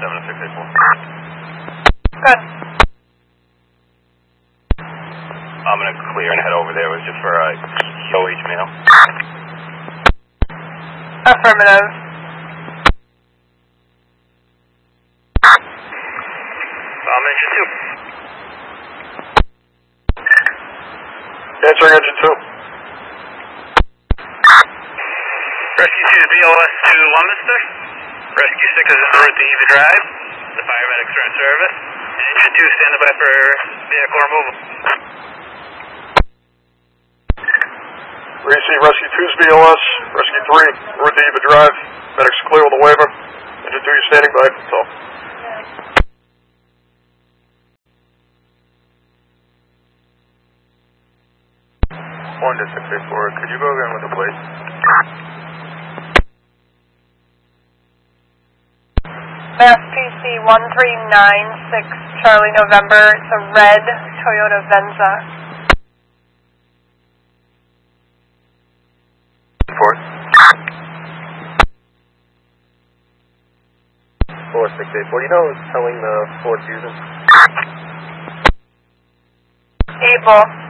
Good. I'm going to clear and head over there. It was just for OH mail. Affirmative. Engine 2. Answering engine 2. Rescue 2 is BLS to Leominster. Rescue 6 is en route to Eva Drive. The paramedics are in service. And engine 2 standing by for vehicle removal. Receive Rescue 2's BLS. Rescue 3, en route to Eva Drive. Medics clear with a waiver. Engine 2, you're standing by. That's all. One to 684. Could you go again with the plate? SPC 1396 Charlie November. It's a red Toyota Venza. Report. 4684. You know who's telling the Ford Fusion? Able.